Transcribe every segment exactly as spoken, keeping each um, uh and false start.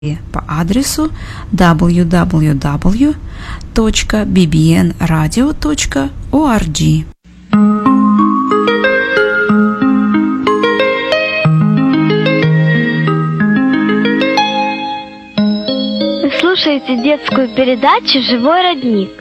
по адресу дабл ю дабл ю дабл ю точка би би эн радио точка орг. Вы слушаете детскую передачу «Живой родник».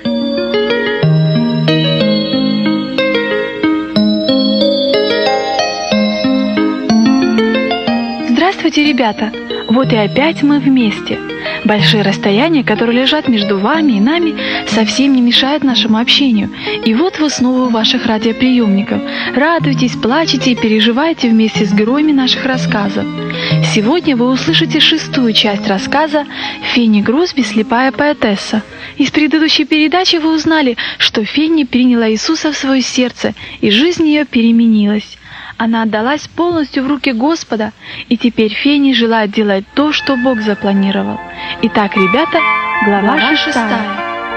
Здравствуйте, ребята! Вот и опять мы вместе. Большие расстояния, которые лежат между вами и нами, совсем не мешают нашему общению. И вот вы снова у ваших радиоприемников. Радуйтесь, плачете и переживайте вместе с героями наших рассказов. Сегодня вы услышите шестую часть рассказа «Фенни Кросби. Слепая поэтесса». Из предыдущей передачи вы узнали, что Фенни приняла Иисуса в свое сердце, и жизнь ее переменилась. Она отдалась полностью в руки Господа, и теперь Фенни желает делать то, что Бог запланировал. Итак, ребята, глава, глава шестая.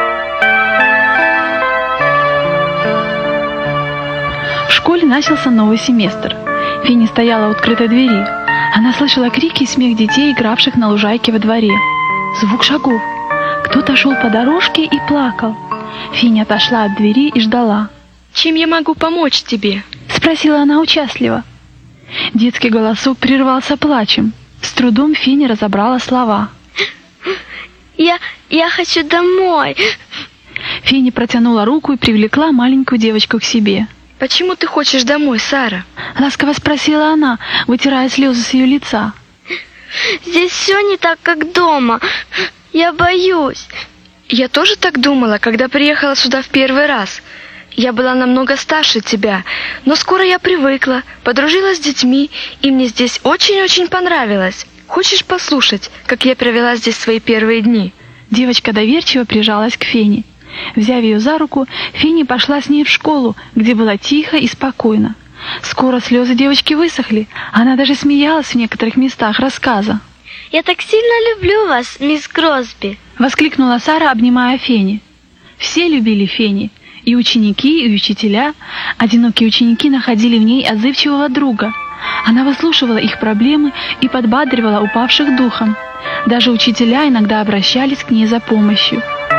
В школе начался новый семестр. Фенни стояла у открытой двери. Она слышала крики и смех детей, игравших на лужайке во дворе. Звук шагов. Кто-то шел по дорожке и плакал. Фенни отошла от двери и ждала. «Чем я могу помочь тебе?» — спросила она участливо. Детский голосок прервался плачем. С трудом Фенни разобрала слова. «Я... я хочу домой!» Фенни протянула руку и привлекла маленькую девочку к себе. «Почему ты хочешь домой, Сара?» — ласково спросила она, вытирая слезы с ее лица. «Здесь все не так, как дома. Я боюсь». «Я тоже так думала, когда приехала сюда в первый раз. Я была намного старше тебя, но скоро я привыкла, подружилась с детьми, и мне здесь очень-очень понравилось. Хочешь послушать, как я провела здесь свои первые дни?» Девочка доверчиво прижалась к Фенни. Взяв ее за руку, Фенни пошла с ней в школу, где было тихо и спокойно. Скоро слезы девочки высохли, она даже смеялась в некоторых местах рассказа. «Я так сильно люблю вас, мисс Кросби!» — воскликнула Сара, обнимая Фенни. Все любили Фенни. И ученики, и учителя. Одинокие ученики находили в ней отзывчивого друга. Она выслушивала их проблемы и подбадривала упавших духом. Даже учителя иногда обращались к ней за помощью.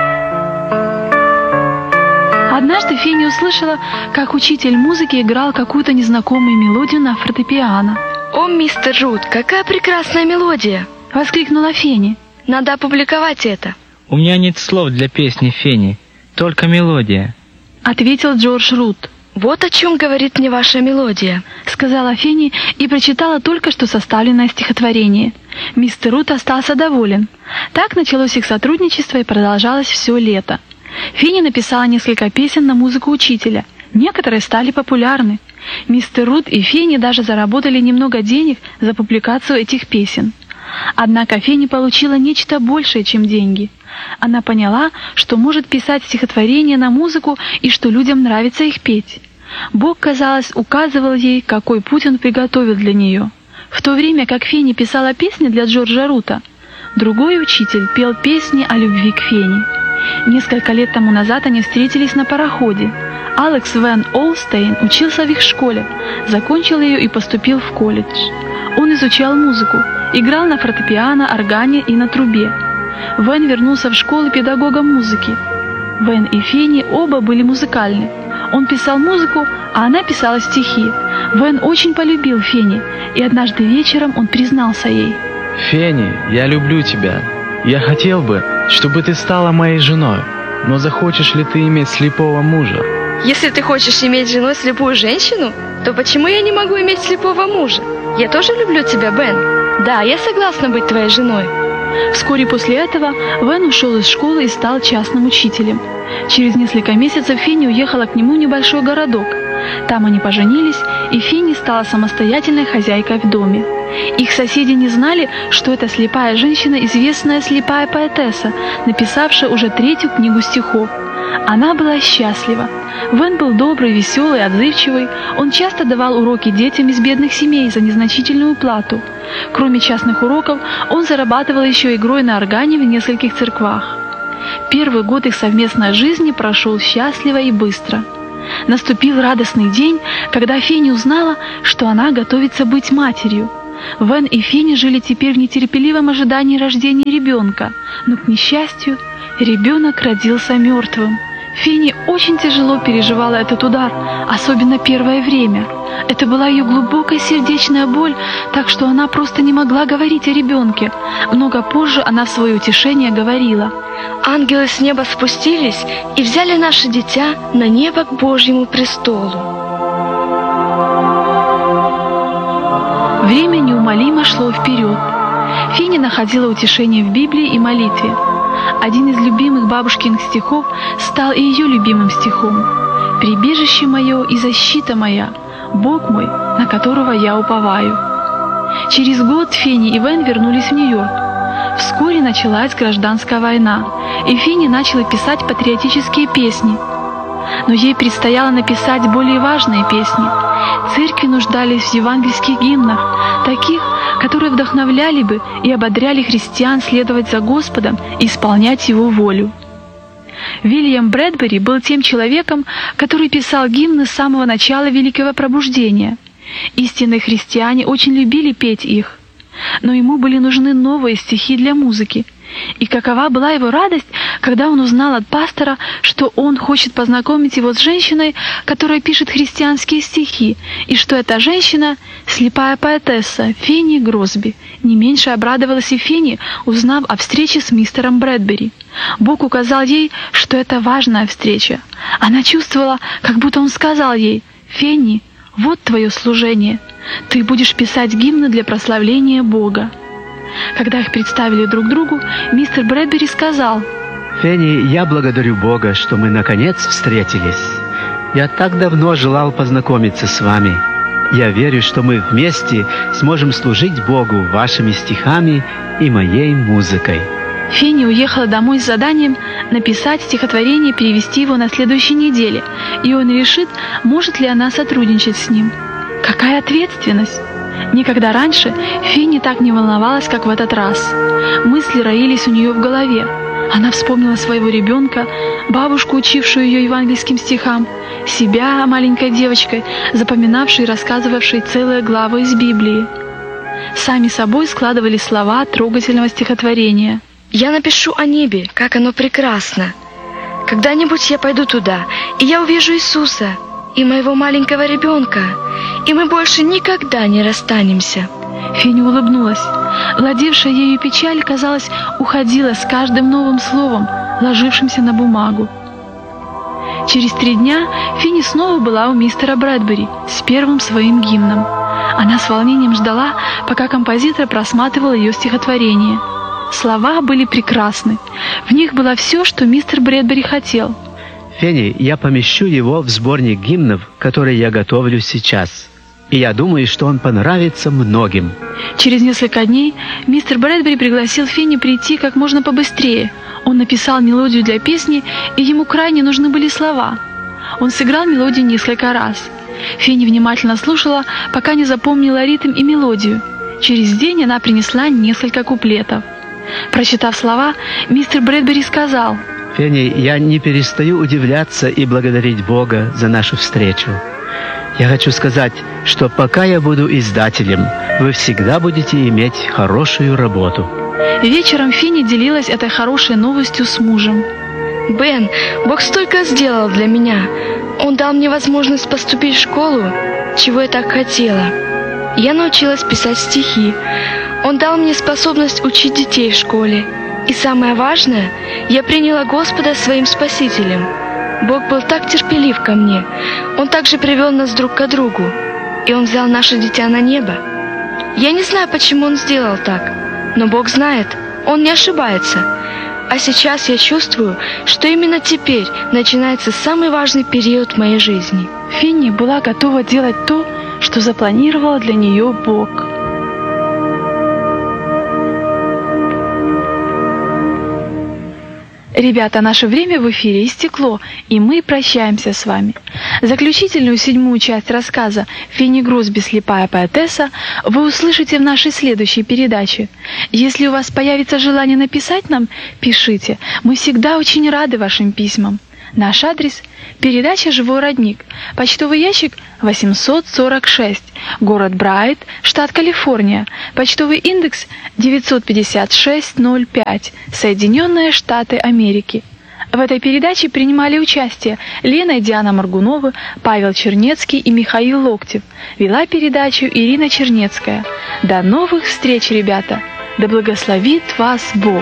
Однажды Фенни услышала, как учитель музыки играл какую-то незнакомую мелодию на фортепиано. «О, мистер Рут, какая прекрасная мелодия!» — воскликнула Фенни. «Надо опубликовать это». «У меня нет слов для песни, Фенни, только мелодия», — ответил Джордж Рут. «Вот о чем говорит мне ваша мелодия», — сказала Фенни и прочитала только что составленное стихотворение. Мистер Рут остался доволен. Так началось их сотрудничество и продолжалось все лето. Фенни написала несколько песен на музыку учителя. Некоторые стали популярны. Мистер Рут и Фенни даже заработали немного денег за публикацию этих песен. Однако Фенни получила нечто большее, чем деньги. Она поняла, что может писать стихотворения на музыку и что людям нравится их петь. Бог, казалось, указывал ей, какой путь Он приготовил для нее. В то время как Фенни писала песни для Джорджа Рута, другой учитель пел песни о любви к Фенни. Несколько лет тому назад они встретились на пароходе. Алекс Вен Олстейн учился в их школе, закончил ее и поступил в колледж. Он изучал музыку, играл на фортепиано, органе и на трубе. Вен вернулся в школу педагогом музыки. Вен и Фенни оба были музыкальны. Он писал музыку, а она писала стихи. Вен очень полюбил Фенни, и однажды вечером он признался ей. «Фенни, я люблю тебя. Я хотел бы, чтобы ты стала моей женой. Но захочешь ли ты иметь слепого мужа?» «Если ты хочешь иметь женой слепую женщину, то почему я не могу иметь слепого мужа? Я тоже люблю тебя, Бен. Да, я согласна быть твоей женой». Вскоре после этого Вен ушел из школы и стал частным учителем. Через несколько месяцев Фенни уехала к нему в небольшой городок. Там они поженились, и Фенни стала самостоятельной хозяйкой в доме. Их соседи не знали, что эта слепая женщина – известная слепая поэтесса, написавшая уже третью книгу стихов. Она была счастлива. Вен был добрый, веселый, отзывчивый. Он часто давал уроки детям из бедных семей за незначительную плату. Кроме частных уроков, он зарабатывал еще игрой на органе в нескольких церквах. Первый год их совместной жизни прошел счастливо и быстро. Наступил радостный день, когда Фенни узнала, что она готовится быть матерью. Вен и Финни жили теперь в нетерпеливом ожидании рождения ребенка, но, к несчастью, ребенок родился мертвым. Финни очень тяжело переживала этот удар, особенно первое время. Это была ее глубокая сердечная боль, так что она просто не могла говорить о ребенке. Много позже она в свое утешение говорила: «Ангелы с неба спустились и взяли наше дитя на небо к Божьему престолу». Время неумолимо шло вперед. Финни находила утешение в Библии и молитве. Один из любимых бабушкиных стихов стал и ее любимым стихом: «Прибежище мое и защита моя, Бог мой, на которого я уповаю». Через год Финни и Вен вернулись в Нью-Йорк. Вскоре началась гражданская война, и Финни начала писать патриотические песни. Но ей предстояло написать более важные песни. Церкви нуждались в евангельских гимнах, таких, которые вдохновляли бы и ободряли христиан следовать за Господом и исполнять Его волю. Вильям Брэдбери был тем человеком, который писал гимны с самого начала Великого Пробуждения. Истинные христиане очень любили петь их, но ему были нужны новые стихи для музыки. И какова была его радость, когда он узнал от пастора, что он хочет познакомить его с женщиной, которая пишет христианские стихи, и что эта женщина — слепая поэтесса Фенни Гросби. Не меньше обрадовалась и Фенни, узнав о встрече с мистером Брэдбери. Бог указал ей, что это важная встреча. Она чувствовала, как будто он сказал ей: «Фенни, вот твое служение. Ты будешь писать гимны для прославления Бога». Когда их представили друг другу, мистер Брэдбери сказал: «Фенни, я благодарю Бога, что мы наконец встретились. Я так давно желал познакомиться с вами. Я верю, что мы вместе сможем служить Богу вашими стихами и моей музыкой». Фенни уехала домой с заданием написать стихотворение и перевести его на следующей неделе, и он решит, может ли она сотрудничать с ним. Какая ответственность! Никогда раньше Фенни так не волновалась, как в этот раз. Мысли роились у нее в голове. Она вспомнила своего ребенка, бабушку, учившую ее евангельским стихам, себя, маленькой девочкой, запоминавшей и рассказывавшей целые главы из Библии. Сами собой складывались слова трогательного стихотворения. «Я напишу о небе, как оно прекрасно. Когда-нибудь я пойду туда, и я увижу Иисуса и моего маленького ребенка, и мы больше никогда не расстанемся». Фенни улыбнулась. Владевшая ею печаль, казалось, уходила с каждым новым словом, ложившимся на бумагу. Через три дня Фенни снова была у мистера Брэдбери с первым своим гимном. Она с волнением ждала, пока композитор просматривал ее стихотворение. Слова были прекрасны. В них было все, что мистер Брэдбери хотел. «Фенни, я помещу его в сборник гимнов, который я готовлю сейчас. И я думаю, что он понравится многим». Через несколько дней мистер Брэдбери пригласил Фенни прийти как можно побыстрее. Он написал мелодию для песни, и ему крайне нужны были слова. Он сыграл мелодию несколько раз. Фенни внимательно слушала, пока не запомнила ритм и мелодию. Через день она принесла несколько куплетов. Прочитав слова, мистер Брэдбери сказал: «Фенни, я не перестаю удивляться и благодарить Бога за нашу встречу. Я хочу сказать, что пока я буду издателем, вы всегда будете иметь хорошую работу». Вечером Фенни делилась этой хорошей новостью с мужем. «Бен, Бог столько сделал для меня. Он дал мне возможность поступить в школу, чего я так хотела. Я научилась писать стихи. Он дал мне способность учить детей в школе. И самое важное, я приняла Господа своим Спасителем. Бог был так терпелив ко мне. Он также привел нас друг к другу. И Он взял наше дитя на небо. Я не знаю, почему Он сделал так, но Бог знает, Он не ошибается. А сейчас я чувствую, что именно теперь начинается самый важный период в моей жизни». Фенни была готова делать то, что запланировал для нее Бог. Ребята, наше время в эфире истекло, и мы прощаемся с вами. Заключительную седьмую часть рассказа «Фенни Гросби. Слепая поэтесса» вы услышите в нашей следующей передаче. Если у вас появится желание написать нам, пишите. Мы всегда очень рады вашим письмам. Наш адрес – передача «Живой родник», почтовый ящик восемьсот сорок шесть, город Брайт, штат Калифорния, почтовый индекс девятьсот пятьдесят шесть ноль пять, Соединенные Штаты Америки. В этой передаче принимали участие Лена и Диана Моргуновы, Павел Чернецкий и Михаил Локтев. Вела передачу Ирина Чернецкая. До новых встреч, ребята! Да благословит вас Бог!